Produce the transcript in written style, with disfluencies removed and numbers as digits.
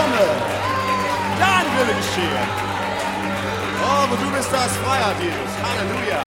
Stürme. Dein Wille geschehe. Oh, wo du bist, da ist Freiheit, Jesus. Halleluja.